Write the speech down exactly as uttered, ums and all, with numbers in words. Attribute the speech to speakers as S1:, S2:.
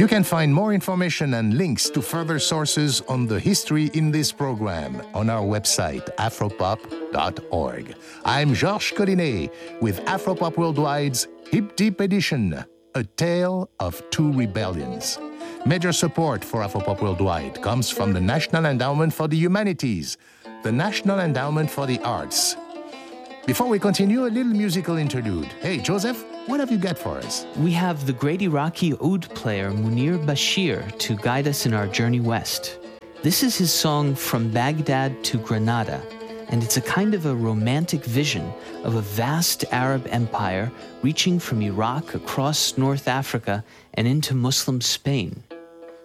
S1: You can find more information and links to further sources on the history in this program on our website, afropop dot org. I'm Georges Collinet with Afropop Worldwide's Hip Deep Edition, A Tale of Two Rebellions. Major support for Afropop Worldwide comes from the National Endowment for the Humanities, the National Endowment for the Arts. Before we continue, a little musical interlude. Hey, Joseph, what have you got for us?
S2: We have the great Iraqi oud player Munir Bashir to guide us in our journey west. This is his song From Baghdad to Granada, and it's a kind of a romantic vision of a vast Arab empire reaching from Iraq across North Africa and into Muslim Spain.